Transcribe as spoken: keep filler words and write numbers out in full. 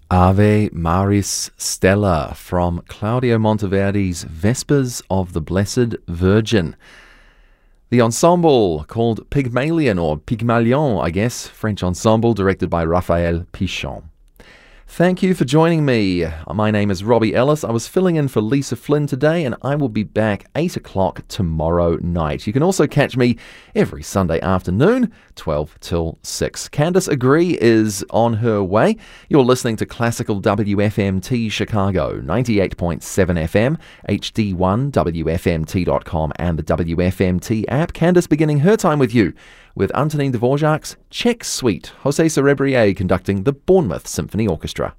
Ave Maris Stella from Claudio Monteverdi's Vespers of the Blessed Virgin. The ensemble, called Pygmalion, or Pygmalion, I guess, French ensemble directed by Raphael Pichon. Thank you for joining me. My name is Robbie Ellis. I was filling in for Lisa Flynn today, and I will be back eight o'clock tomorrow night. You can also catch me every Sunday afternoon, twelve till six. Candice Agree is on her way. You're listening to Classical W F M T Chicago, ninety-eight point seven F M, H D one, W F M T dot com, and the W F M T app. Candice beginning her time with you with Antonin Dvorak's Czech Suite, Jose Cerebrier conducting the Bournemouth Symphony Orchestra.